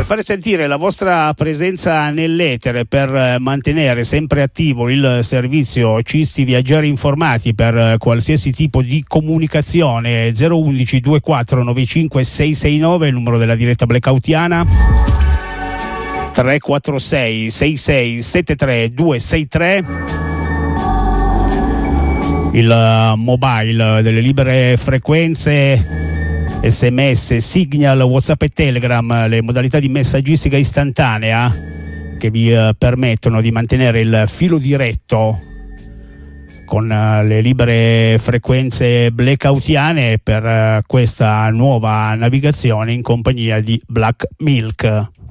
per fare sentire la vostra presenza nell'etere, per mantenere sempre attivo il servizio Cisti Viaggiari Informati per qualsiasi tipo di comunicazione. 011 24 95 669 il numero della diretta blackoutiana, 346 66 73 263 il mobile delle libere frequenze, SMS, Signal, WhatsApp e Telegram, le modalità di messaggistica istantanea che vi permettono di mantenere il filo diretto con le libere frequenze blackoutiane per questa nuova navigazione in compagnia di Black Milk.